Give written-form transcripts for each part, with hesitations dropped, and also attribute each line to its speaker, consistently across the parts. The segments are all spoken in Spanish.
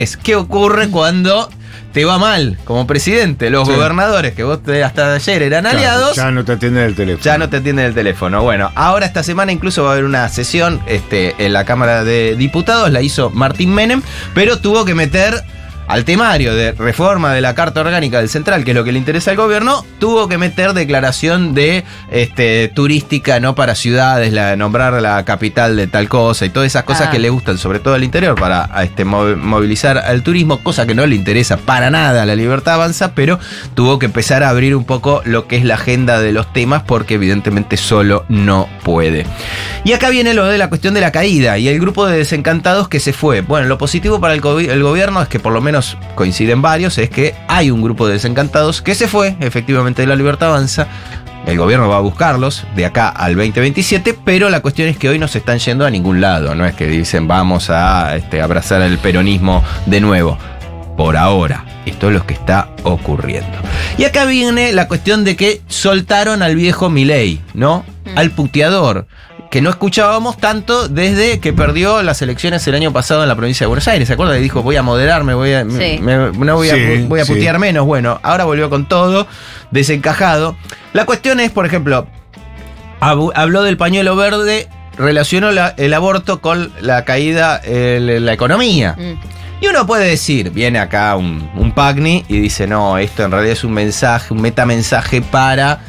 Speaker 1: es qué ocurre cuando te va mal como presidente. Los gobernadores que vos hasta ayer eran aliados,
Speaker 2: ya no te atienden el teléfono.
Speaker 1: Ya no te atienden el teléfono. Bueno, ahora esta semana incluso va a haber una sesión en la Cámara de Diputados, la hizo Martín Menem, pero tuvo que meter al temario de reforma de la Carta Orgánica del Central, que es lo que le interesa al gobierno, tuvo que meter declaración de turística no para ciudades, nombrar la capital de tal cosa y todas esas cosas que le gustan, sobre todo al interior, para movilizar al turismo, cosa que no le interesa para nada a La Libertad Avanza, pero tuvo que empezar a abrir un poco lo que es la agenda de los temas, porque evidentemente solo no puede. Y acá viene lo de la cuestión de la caída y el grupo de desencantados que se fue. Bueno, lo positivo para el gobierno es que por lo menos coinciden varios, es que hay un grupo de desencantados que se fue efectivamente de La Libertad Avanza. El gobierno va a buscarlos de acá al 2027, pero la cuestión es que hoy no se están yendo a ningún lado. No es que dicen vamos a abrazar el peronismo de nuevo. Por ahora, esto es lo que está ocurriendo. Y acá viene la cuestión de que soltaron al viejo Milei, ¿no? Al puteador, que no escuchábamos tanto desde que perdió las elecciones el año pasado en la provincia de Buenos Aires. ¿Se acuerdan? Que dijo, voy a moderarme, voy a putear menos. Bueno, ahora volvió con todo, desencajado. La cuestión es, por ejemplo, habló del pañuelo verde, relacionó el aborto con la caída en la economía. Y uno puede decir, viene acá un Pagni y dice, no, esto en realidad es un mensaje, un metamensaje para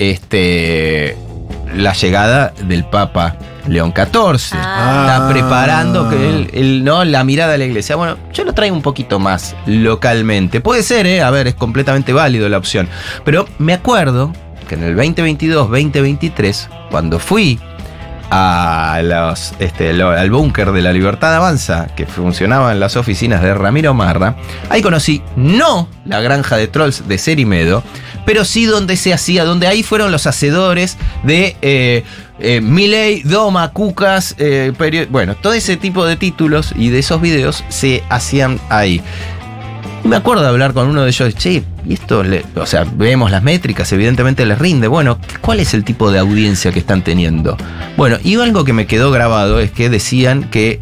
Speaker 1: la llegada del Papa León XIV. Está preparando que la mirada de la iglesia. Bueno, yo lo traigo un poquito más localmente. Puede ser, a ver, es completamente válido la opción. Pero me acuerdo que en el 2022-2023, cuando fui al búnker de La Libertad Avanza, que funcionaba en las oficinas de Ramiro Marra, ahí conocí no la granja de trolls de Cerimedo, pero sí donde ahí fueron los hacedores de Milei, Doma, Cucas, bueno, todo ese tipo de títulos y de esos videos se hacían ahí. Me acuerdo de hablar con uno de ellos, che, y esto, vemos las métricas, evidentemente les rinde. Bueno, ¿cuál es el tipo de audiencia que están teniendo? Bueno, y algo que me quedó grabado es que decían que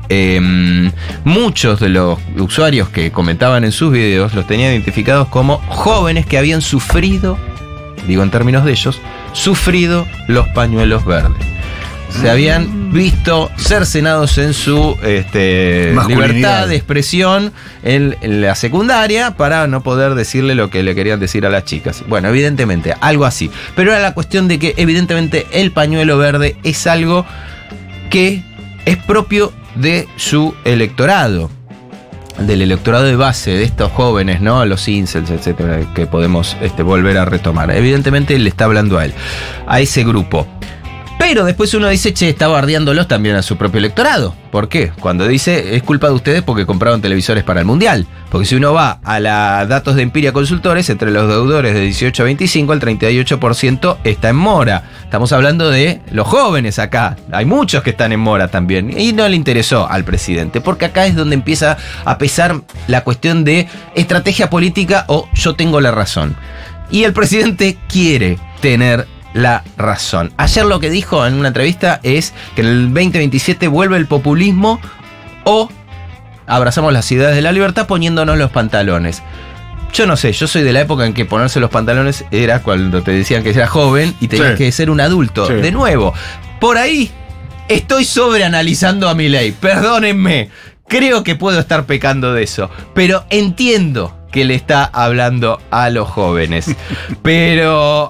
Speaker 1: muchos de los usuarios que comentaban en sus videos los tenían identificados como jóvenes que habían sufrido, digo en términos de ellos, sufrido los pañuelos verdes. Se habían visto cercenados en su libertad de expresión en la secundaria para no poder decirle lo que le querían decir a las chicas. Bueno, evidentemente, algo así. Pero era la cuestión de que evidentemente el pañuelo verde es algo que es propio de su electorado, del electorado de base de estos jóvenes, ¿no? Los incels, etcétera, que podemos volver a retomar. Evidentemente le está hablando a él, a ese grupo. Pero después uno dice, che, está bardeándolos también a su propio electorado. ¿Por qué? Cuando dice, es culpa de ustedes porque compraron televisores para el Mundial. Porque si uno va a los datos de Empiria Consultores, entre los deudores de 18 a 25, el 38% está en mora. Estamos hablando de los jóvenes acá. Hay muchos que están en mora también. Y no le interesó al presidente, porque acá es donde empieza a pesar la cuestión de estrategia política o yo tengo la razón. Y el presidente quiere tener la razón. Ayer lo que dijo en una entrevista es que en el 2027 vuelve el populismo o abrazamos las ideas de la libertad poniéndonos los pantalones. Yo no sé, yo soy de la época en que ponerse los pantalones era cuando te decían que eras joven y tenías que ser un adulto. De nuevo, por ahí estoy sobreanalizando a Milei, perdónenme, creo que puedo estar pecando de eso, pero entiendo que le está hablando a los jóvenes. Pero,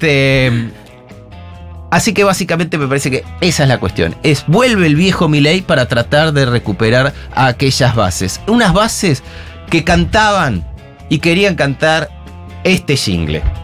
Speaker 1: así que básicamente me parece que esa es la cuestión. Vuelve el viejo Milei para tratar de recuperar a aquellas bases. Unas bases que cantaban y querían cantar este jingle.